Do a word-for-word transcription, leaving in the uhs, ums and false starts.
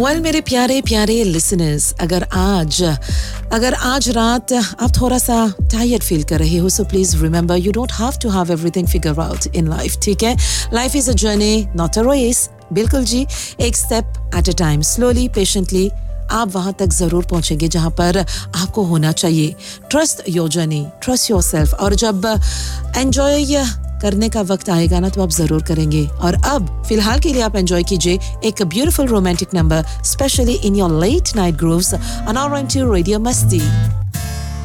Well well, मेरे प्यारे प्यारे लिसनर्स, अगर आज अगर आज रात आप थोड़ा सा टायर्ड फील कर रहे हो, so please remember you don't have to have everything figure out in life. ठीक है, life is a journey not a race. बिल्कुल जी, एक step at a time, slowly patiently आप वहां तक जरूर पहुंचेंगे जहां पर आपको होना चाहिए. Trust your journey, trust yourself. और जब एंजॉय करने का वक्त आएगा ना तो आप जरूर करेंगे. और अब फिलहाल के लिए आप एंजॉय कीजिए एक beautiful romantic number, specially in your let night grooves on our radio मस्ती.